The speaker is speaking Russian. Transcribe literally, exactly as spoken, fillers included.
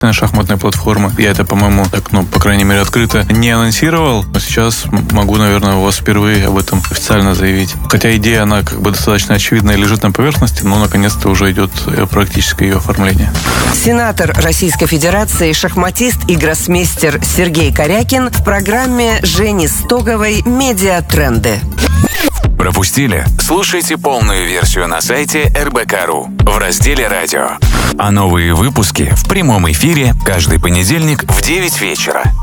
шахматная платформа. Я это, по-моему, так, ну, по крайней мере, открыто не анонсировал, но сейчас могу, наверное, у вас впервые об этом официально заявить. Хотя идея, она как бы достаточно очевидная, лежит на поверхности, но наконец-то уже идет практическое ее оформление. Сенатор Российской Федерации, шахматист и гроссмейстер Сергей Корякин в программе Жени Стоговой «Медиатренды». Пропустили? Слушайте полную версию на сайте эр бэ ка точка ру в разделе «Радио». А новые выпуски в прямом эфире каждый понедельник в девять вечера.